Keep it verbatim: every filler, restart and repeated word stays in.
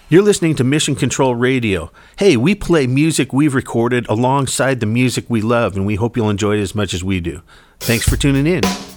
You're listening to Mission Control Radio. Hey, we play music we've recorded alongside the music we love, and we hope you'll enjoy it as much as we do. Thanks for tuning in.